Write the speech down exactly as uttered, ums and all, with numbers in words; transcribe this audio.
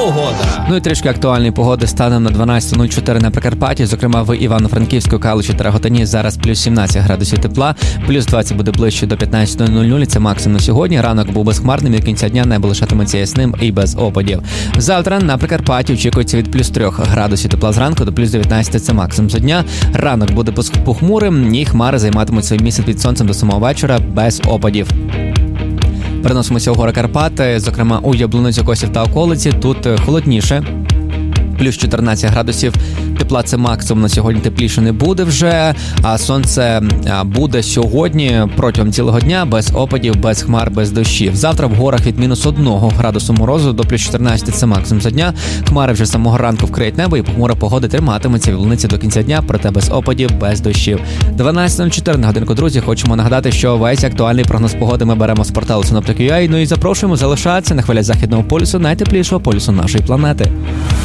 погода. Ну і трішки актуальної погоди станом на дванадцята нуль чотири на Прикарпатті, зокрема в Івано-Франківську, Калуші та Раготині зараз плюс сімнадцять градусів тепла, плюс двадцять буде ближче до п'ятнадцятої нуль нуль, це максимум на сьогодні. Ранок був безхмарним, до кінця дня небо лишатиметься ясним і без опадів. Завтра на Прикарпатті очікується від плюс трьох градусів тепла зранку до плюс дев'ятнадцять, це максимум за дня. Ранок буде похмурим, і хмари займатимуть своє місце під сонцем до самого вечора без опадів. Переносимося у гори Карпати, зокрема у Яблунницю, Косів та околиці. Тут холодніше. Плюс чотирнадцять градусів тепла, це максимум на сьогодні, тепліше не буде вже, а сонце буде сьогодні протягом цілого дня, без опадів, без хмар, без дощів. Завтра в горах від мінус одного градусу морозу до плюс чотирнадцять, це максимум за дня. Хмари вже з самого ранку вкриють небо і похмура погода триматиметься в Яблунниці до кінця дня, проте без опадів, без дощів. дванадцята нуль чотири на годинку, друзі, хочемо нагадати, що весь актуальний прогноз погоди ми беремо з порталу Синоптик точка ю а, ну і запрошуємо залишатися на хвилях Західного полюсу, найтеплішого полюсу нашої планети.